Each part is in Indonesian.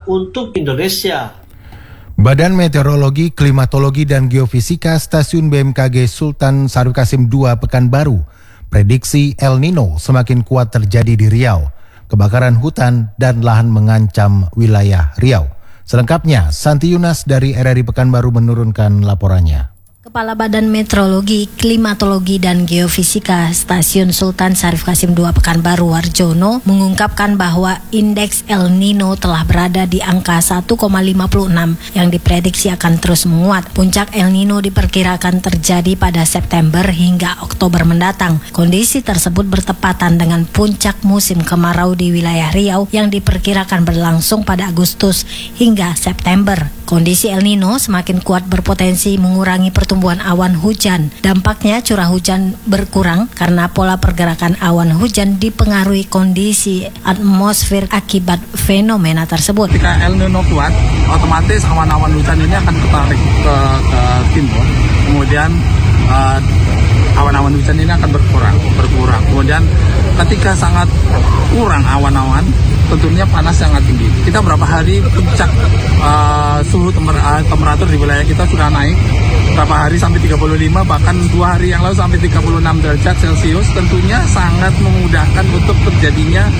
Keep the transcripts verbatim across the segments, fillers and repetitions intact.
untuk Indonesia. Badan Meteorologi, Klimatologi, dan Geofisika Stasiun B M K G Sultan Syarif Qasim dua Pekanbaru prediksi El Nino semakin kuat terjadi di Riau. Kebakaran hutan dan lahan mengancam wilayah Riau. Selengkapnya, Santi Yunas dari R R I Pekanbaru menurunkan laporannya. Kepala Badan Meteorologi, Klimatologi, dan Geofisika Stasiun Sultan Syarif Qasim dua Pekanbaru Warjono mengungkapkan bahwa indeks El Nino telah berada di angka satu koma lima enam yang diprediksi akan terus menguat. Puncak El Nino diperkirakan terjadi pada September hingga Oktober mendatang. Kondisi tersebut bertepatan dengan puncak musim kemarau di wilayah Riau yang diperkirakan berlangsung pada Agustus hingga September. Kondisi El Nino semakin kuat berpotensi mengurangi pertumbuhan awan hujan. Dampaknya curah hujan berkurang karena pola pergerakan awan hujan dipengaruhi kondisi atmosfer akibat fenomena tersebut. Ketika El Nino kuat, otomatis awan-awan hujan ini akan ketarik ke, ke timur. Kemudian uh, awan-awan hujan ini akan berkurang, berkurang. Kemudian ketika sangat kurang awan-awan, tentunya panas sangat tinggi. Kita berapa hari puncak uh, suhu temper, uh, temperatur di wilayah kita sudah naik. Berapa hari sampai tiga puluh lima, bahkan dua hari yang lalu sampai tiga puluh enam derajat Celcius. Tentunya sangat memudahkan untuk terjadinya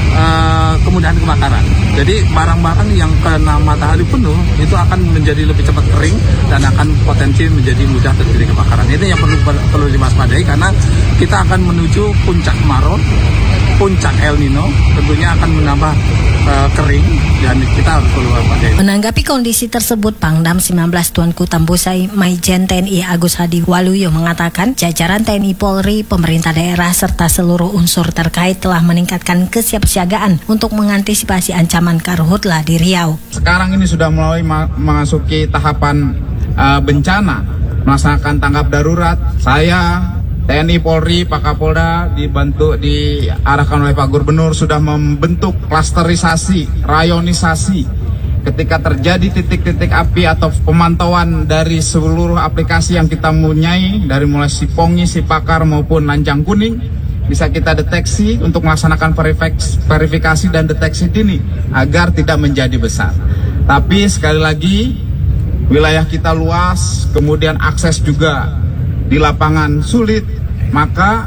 uh, kemudahan kebakaran. Jadi barang-barang yang kena matahari penuh itu akan menjadi lebih cepat kering dan akan potensi menjadi mudah terjadi kebakaran. Itu yang perlu perlu diwaspadai karena kita akan menuju puncak kemarau, puncak El Nino, tentunya akan menambah uh, kering dan kita harus perlu waspadai. Menanggapi kondisi tersebut, Pangdam sembilan belas Tuanku Tambusai Maijen T N I Agus Hadi Waluyo mengatakan jajaran T N I Polri, pemerintah daerah serta seluruh unsur terkait telah meningkatkan kesiapsiagaan untuk mengantisipasi ancaman karhutla di Riau. Sekarang ini sudah mulai ma- memasuki tahapan uh, bencana, melaksanakan tanggap darurat. Saya T N I Polri, Pak Kapolda dibantu diarahkan oleh Pak Gubernur sudah membentuk klasterisasi, rayonisasi. Ketika terjadi titik-titik api atau pemantauan dari seluruh aplikasi yang kita punyai, dari mulai Sipongi, Sipakar maupun Lanjang Kuning, bisa kita deteksi untuk melaksanakan verifikasi dan deteksi dini agar tidak menjadi besar. Tapi sekali lagi, wilayah kita luas, kemudian akses juga di lapangan sulit, maka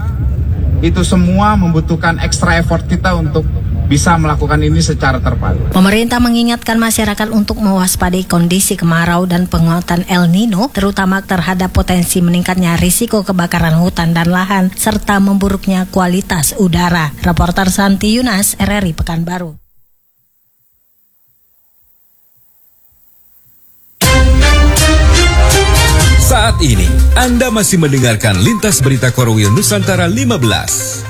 itu semua membutuhkan extra effort kita untuk bisa melakukan ini secara terpadu. Pemerintah mengingatkan masyarakat untuk mewaspadai kondisi kemarau dan penguatan El Nino, terutama terhadap potensi meningkatnya risiko kebakaran hutan dan lahan, serta memburuknya kualitas udara. Reporter Santi Yunas, R R I Pekanbaru. Saat ini, Anda masih mendengarkan Lintas Berita Korwil Nusantara lima belas.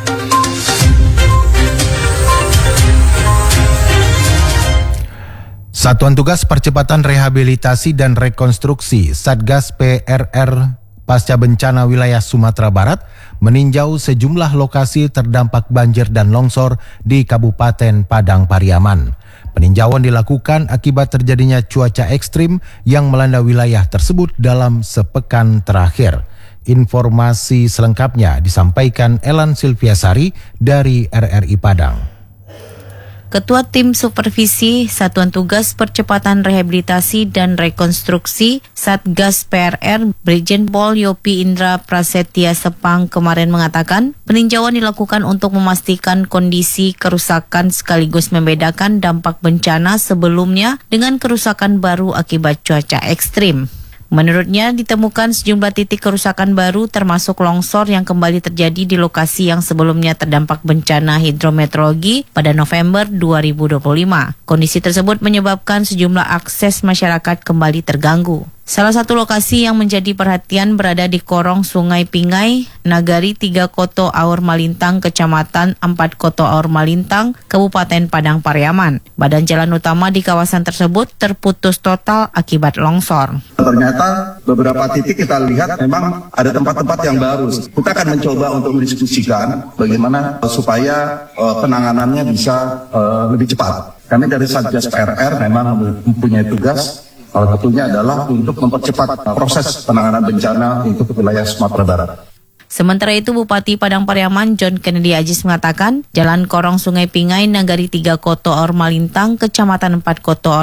Satuan Tugas Percepatan Rehabilitasi dan Rekonstruksi Satgas P R R Pasca Bencana Wilayah Sumatera Barat meninjau sejumlah lokasi terdampak banjir dan longsor di Kabupaten Padang Pariaman. Peninjauan dilakukan akibat terjadinya cuaca ekstrim yang melanda wilayah tersebut dalam sepekan terakhir. Informasi selengkapnya disampaikan Elan Silviasari dari R R I Padang. Ketua Tim Supervisi Satuan Tugas Percepatan Rehabilitasi dan Rekonstruksi Satgas P R R Brigjen Pol Yopi Indra Prasetya Sepang kemarin mengatakan peninjauan dilakukan untuk memastikan kondisi kerusakan sekaligus membedakan dampak bencana sebelumnya dengan kerusakan baru akibat cuaca ekstrim. Menurutnya ditemukan sejumlah titik kerusakan baru termasuk longsor yang kembali terjadi di lokasi yang sebelumnya terdampak bencana hidrometeorologi pada November dua ribu dua puluh lima. Kondisi tersebut menyebabkan sejumlah akses masyarakat kembali terganggu. Salah satu lokasi yang menjadi perhatian berada di korong Sungai Pingai, Nagari tiga Koto Aur Malintang, Kecamatan empat Koto Aur Malintang, Kabupaten Padang Pariaman. Badan jalan utama di kawasan tersebut terputus total akibat longsor. Ternyata beberapa titik kita lihat memang ada tempat-tempat yang baru. Kita akan mencoba untuk mendiskusikan bagaimana supaya uh, penanganannya bisa uh, lebih cepat. Kami dari Satgas P R R memang mempunyai tugas. Salah satunya adalah untuk mempercepat proses penanganan bencana untuk wilayah Sumatera Barat. Sementara itu, Bupati Padang Pariaman John Kennedy Ajis mengatakan, Jalan Korong Sungai Pingai, Nagari tiga Koto Aur Malintang, Kecamatan empat Koto Aur